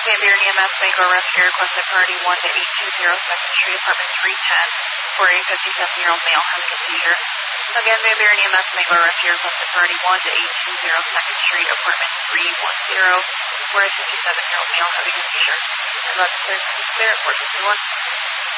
Van Buren EMS, Bangor Rescue requested priority 1 to 820 2nd Street, apartment 310, for a 57-year-old male having a seizure. Again, Van Buren EMS, Bangor Rescue requested priority 1 to 820 2nd Street, apartment 310, for a 57-year-old male having a seizure. 11 clear, clear, 451.